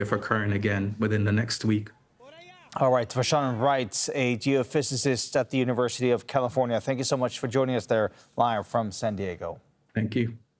occurring again within the next week. All right, Fashawn Wright, a geophysicist at the University of California. Thank you so much for joining us there live from San Diego. Thank you.